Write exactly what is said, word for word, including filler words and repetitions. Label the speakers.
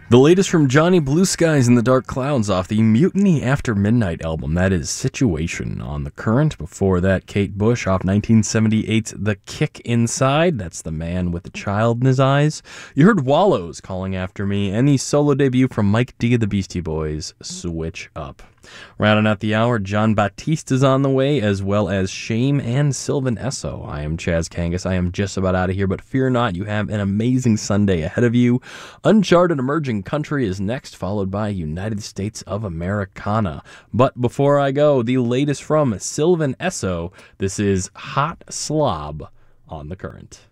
Speaker 1: The latest from Johnny Blue Skies and the Dark Clouds off the Mutiny After Midnight album. That is Situation on The Current. Before that, Kate Bush off nineteen seventy-eight's The Kick Inside. That's the man with the child in his eyes. You heard Wallows, Calling After Me, and the solo debut from Mike D of the Beastie Boys, Switch Up. Rounding out the hour, John Batiste is on the way, as well as Shame and Sylvan Esso. I am Chaz Kangas. I am just about out of here, but fear not, you have an amazing Sunday ahead of you. Uncharted Emerging Country is next, followed by United States of Americana. But before I go, the latest from Sylvan Esso. This is Hot Slob on The Current.